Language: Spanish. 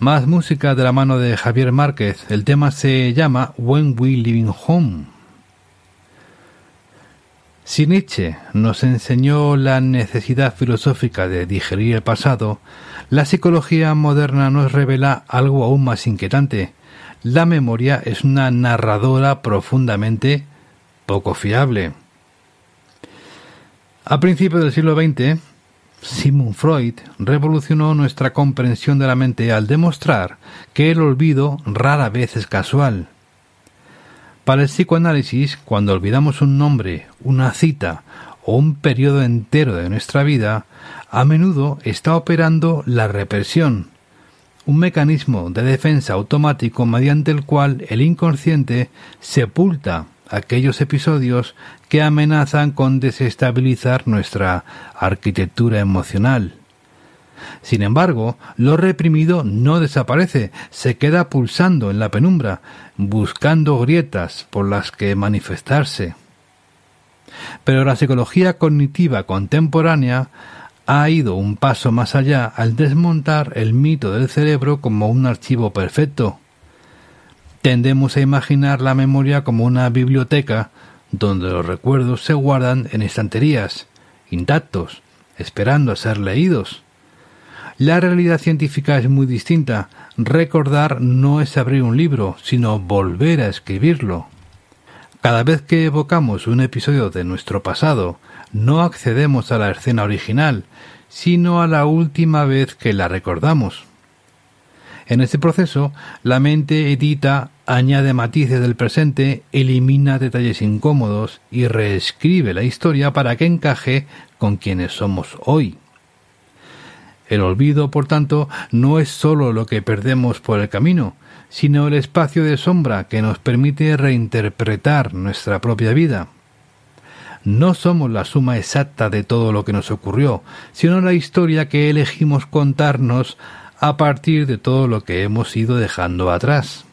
Más música de la mano de Javier Márquez. El tema se llama When We Leaving Home. Si Nietzsche nos enseñó la necesidad filosófica de digerir el pasado, la psicología moderna nos revela algo aún más inquietante. La memoria es una narradora profundamente poco fiable. A principios del siglo XX, Sigmund Freud revolucionó nuestra comprensión de la mente al demostrar que el olvido rara vez es casual. Para el psicoanálisis, cuando olvidamos un nombre, una cita o un periodo entero de nuestra vida, a menudo está operando la represión, un mecanismo de defensa automático mediante el cual el inconsciente sepulta aquellos episodios que amenazan con desestabilizar nuestra arquitectura emocional. Sin embargo, lo reprimido no desaparece, se queda pulsando en la penumbra, buscando grietas por las que manifestarse. Pero la psicología cognitiva contemporánea ha ido un paso más allá al desmontar el mito del cerebro como un archivo perfecto. Tendemos a imaginar la memoria como una biblioteca donde los recuerdos se guardan en estanterías, intactos, esperando a ser leídos. La realidad científica es muy distinta. Recordar no es abrir un libro, sino volver a escribirlo. Cada vez que evocamos un episodio de nuestro pasado, no accedemos a la escena original, sino a la última vez que la recordamos. En este proceso, la mente edita, añade matices del presente, elimina detalles incómodos y reescribe la historia para que encaje con quienes somos hoy. El olvido, por tanto, no es sólo lo que perdemos por el camino, sino el espacio de sombra que nos permite reinterpretar nuestra propia vida. No somos la suma exacta de todo lo que nos ocurrió, sino la historia que elegimos contarnos a partir de todo lo que hemos ido dejando atrás.